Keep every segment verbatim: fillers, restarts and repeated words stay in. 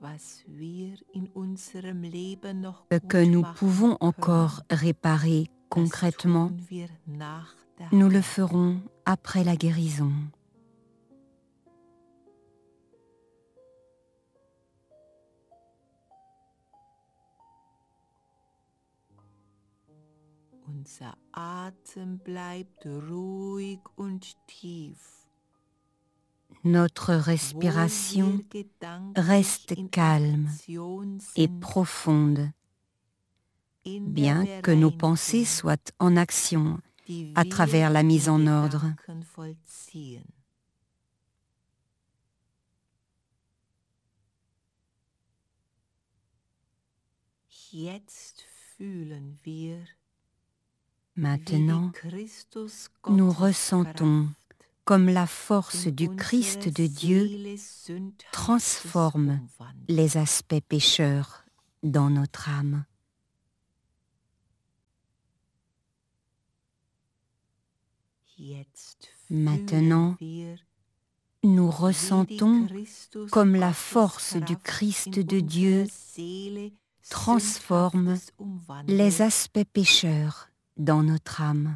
Ce que nous pouvons encore réparer concrètement, nous le ferons après la guérison. Unser Atem bleibt ruhig und tief. Notre respiration reste calme et profonde, bien que nos pensées soient en action à travers la mise en ordre. Maintenant, nous ressentons comme la force du Christ de Dieu transforme les aspects pécheurs dans notre âme. Maintenant, nous ressentons comme la force du Christ de Dieu transforme les aspects pécheurs dans notre âme.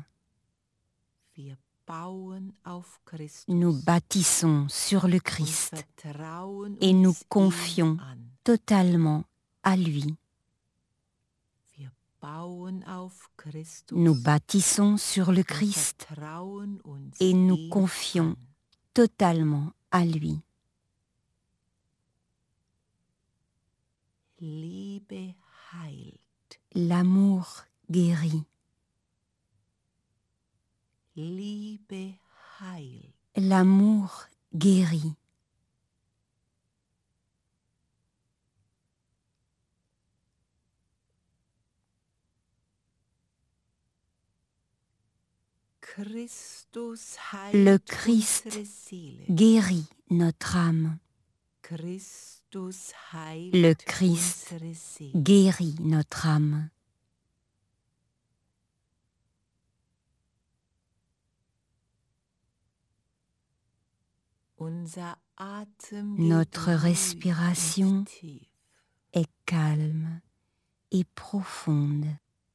Nous bâtissons sur le Christ et nous confions totalement à lui. Nous bâtissons sur le Christ et nous confions totalement à lui. L'amour guérit. L'amour guérit. Le Christ guérit notre âme. Le Christ guérit notre âme. Notre respiration est calme et profonde.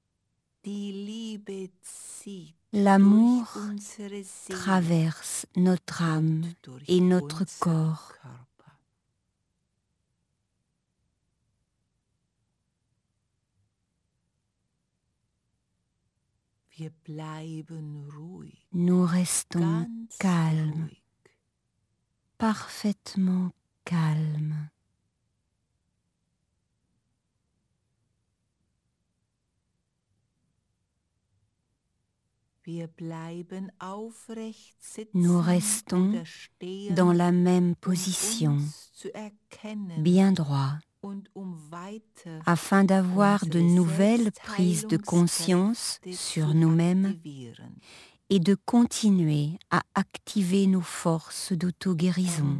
L'amour traverse notre âme et notre corps. Nous restons calmes, parfaitement calmes. Nous restons dans la même position, bien droit, afin d'avoir de nouvelles prises de conscience sur nous-mêmes et de continuer à activer nos forces d'auto-guérison.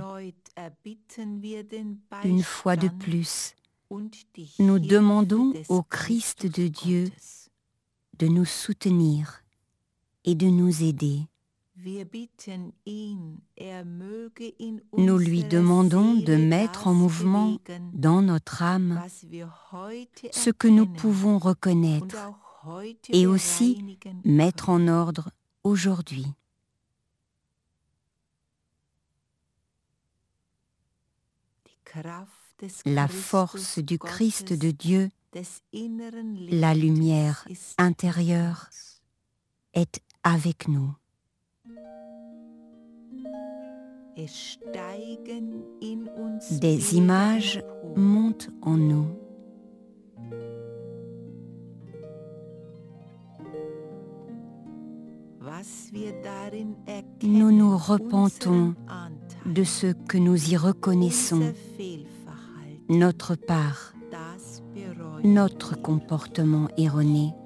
Une fois de plus, nous demandons au Christ de Dieu de nous soutenir et de nous aider. Nous lui demandons de mettre en mouvement dans notre âme ce que nous pouvons reconnaître et aussi mettre en ordre aujourd'hui. La force du Christ de Dieu, la lumière intérieure, est avec nous. Des images montent en nous. Nous nous repentons de ce que nous y reconnaissons, notre part, notre comportement erroné.